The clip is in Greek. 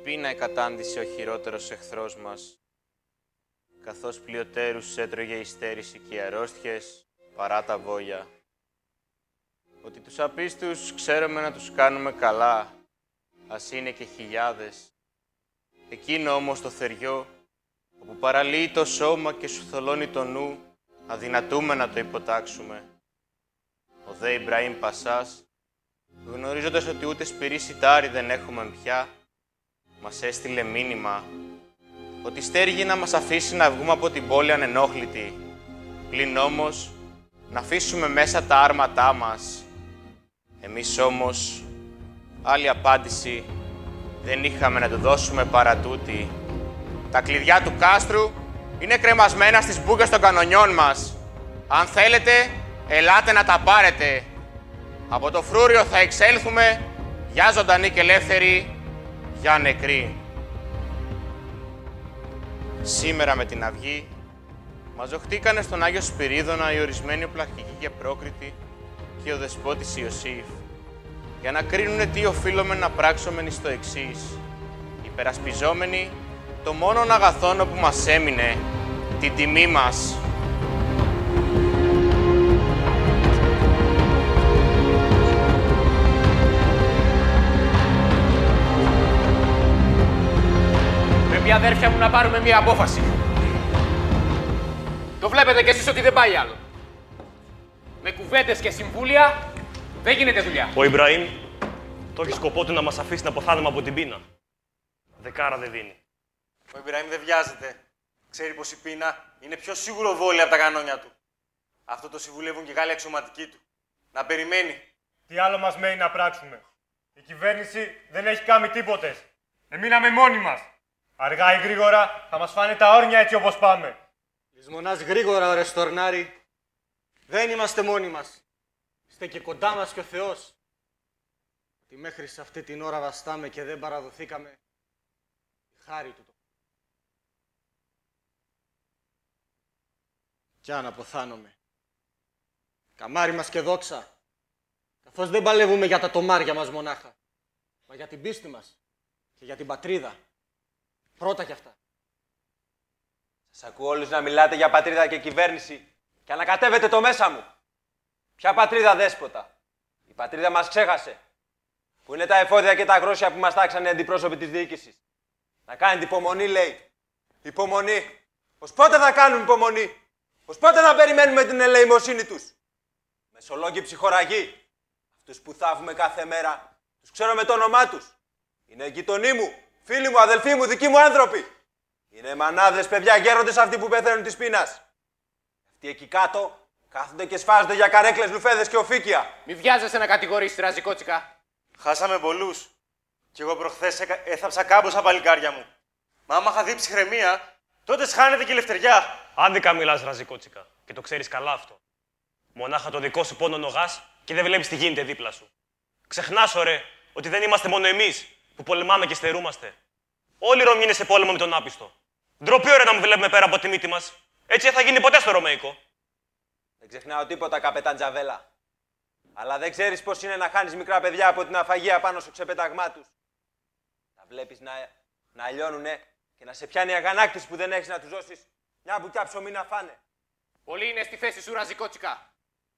πείνα κατάντησε ο χειρότερος εχθρός μας, καθώς πλειοτέρους έτρωγε η στέρηση και οι αρρώστιες παρά τα βόλια. Ότι τους απίστους ξέρουμε να τους κάνουμε καλά, ας είναι και χιλιάδες. Εκείνο όμως το θεριό, όπου παραλύει το σώμα και σου θολώνει το νου, αδυνατούμε να το υποτάξουμε. Ο δε Ιμπραήμ Πασάς, γνωρίζοντας ότι ούτε σπυρί σιτάρι δεν έχουμε πια, μας έστειλε μήνυμα ότι στέργει να μας αφήσει να βγούμε από την πόλη ανενόχλητοι, πλην όμως να αφήσουμε μέσα τα άρματά μας. Εμείς όμως άλλη απάντηση δεν είχαμε να του δώσουμε παρά τούτη. Τα κλειδιά του κάστρου είναι κρεμασμένα στις μπούκες των κανονιών μας. Αν θέλετε, ελάτε να τα πάρετε. Από το φρούριο θα εξέλθουμε, για ζωντανοί και ελεύθεροι, για νεκροί. Σήμερα με την αυγή, μαζοχτήκανε στον Άγιο Σπυρίδωνα οι ορισμένοι οπλαρχικοί και πρόκριτοι και ο δεσπότης Ιωσήφ, για να κρίνουνε τι οφείλουμε να πράξομεν εις το εξής, υπερασπιζόμενοι το μόνον αγαθόνο που μας έμεινε, την τιμή μας. Πρέπει, αδέρφια μου, να πάρουμε μία απόφαση. Το βλέπετε κι εσείς ότι δεν πάει άλλο. Με κουβέντες και συμβούλια δεν γίνεται δουλειά. Ο Ιμπραήμ το έχει σκοπό του να μας αφήσει να ποθάνουμε από την πείνα. Δεκάρα δεν δίνει. Ο Ιμπραήμ δεν βιάζεται. Ξέρει πως η πείνα είναι πιο σίγουρο βόλι από τα κανόνια του. Αυτό το συμβουλεύουν και οι Γάλλοι αξιωματικοί του. Να περιμένει. Τι άλλο μας μένει να πράξουμε. Η κυβέρνηση δεν έχει κάνει τίποτε. Εμείναμε μόνοι μας. Αργά ή γρήγορα θα μας φάνε τα όρνια έτσι όπως πάμε. Λησμονάς γρήγορα, ωρε Στορνάρη. Δεν είμαστε μόνοι μας. Είστε και κοντά μας και ο Θεός. Ότι μέχρι σε αυτή την ώρα βαστάμε και δεν παραδοθήκαμε η χάρη του. Κι αν αποθάνομαι. Καμάρι μας και δόξα. Καθώς δεν παλεύουμε για τα τομάρια μας μονάχα, μα για την πίστη μας και για την πατρίδα. Πρώτα κι αυτά. Σας ακούω όλους να μιλάτε για πατρίδα και κυβέρνηση και ανακατεύετε το μέσα μου. Ποια πατρίδα, δέσποτα? Η πατρίδα μας ξέχασε. Πού είναι τα εφόδια και τα γρόσια που μας τάξανε οι αντιπρόσωποι της διοίκησης? Να κάνετε υπομονή, λέει. Υπομονή. Ως πότε θα κάνουν υπομονή? Ως πότε θα περιμένουμε την ελεημοσύνη τους? Μεσολόγγοι ψυχοραγοί. Αυτούς που θαύουμε κάθε μέρα. Τους ξέρω με το όνομά τους. Είναι γειτονοί μου, φίλοι μου, αδελφοί μου, δικοί μου άνθρωποι. Είναι μανάδες, παιδιά, γέροντες αυτοί που πεθαίνουν της πείνας. Αυτοί εκεί κάτω κάθονται και σφάζονται για καρέκλες, λουφέδες και οφίκια. Μη βιάζεσαι να κατηγορήσεις, Ραζικότσικα. Χάσαμε πολλούς. Κι εγώ προχθές έθαψα κάμποσα παλικάρια μου. Μα άμα είχα δει ψυχραιμία, τότε σχάνεται και η ελευθεριά. Άδικα μιλάς, Ραζικότσικα, και το ξέρεις καλά αυτό. Μονάχα το δικό σου πόνο νογάς και δεν βλέπεις τι γίνεται δίπλα σου. Ξεχνάς, ωραία, ότι δεν είμαστε μόνο εμείς που πολεμάμε και στερούμαστε. Όλοι οι Ρωμιοί είναι σε πόλεμο με τον άπιστο. Ντροπή, ωραία, να μου βλέπουμε πέρα από τη μύτη μας. Έτσι δεν θα γίνει ποτέ στο Ρωμαϊκό. Δεν ξεχνάω τίποτα, καπετάν Τζαβέλα. Αλλά δεν ξέρεις πώς είναι να χάνεις μικρά παιδιά από την αφαγία πάνω στο ξεπέταγμά τους. Τα βλέπεις να λιώνουνε και να σε πιάνει η αγανάκτηση που δεν έχεις να τους δώσεις μια μπουκιά ψωμί να φάνε. Πολλοί είναι στη θέση σου, Ραζικότσικα.